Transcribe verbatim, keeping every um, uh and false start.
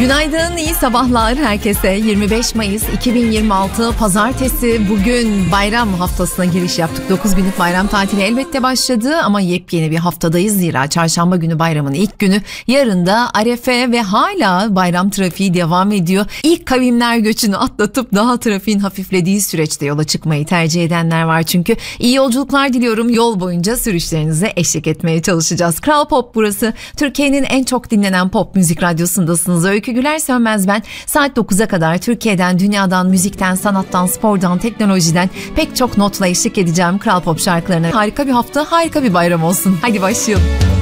Günaydın, iyi sabahlar herkese. yirmi beş Mayıs iki bin yirmi altı Pazartesi, bugün bayram haftasına giriş yaptık. dokuz günlük bayram tatili elbette başladı ama yepyeni bir haftadayız. Zira çarşamba günü bayramın ilk günü, yarın da Arefe ve hala bayram trafiği devam ediyor. İlk kavimler göçünü atlatıp daha trafiğin hafiflediği süreçte yola çıkmayı tercih edenler var çünkü. İyi yolculuklar diliyorum. Yol boyunca sürüşlerinize eşlik etmeye çalışacağız. Kral Pop burası. Türkiye'nin en çok dinlenen pop müzik radyosundasınız. Öykü Güler Sönmez ben. Saat dokuza kadar Türkiye'den, dünyadan, müzikten, sanattan, spordan, teknolojiden pek çok notla eşlik edeceğim Kral Pop şarkılarına. Harika bir hafta, harika bir bayram olsun. Hadi başlayalım.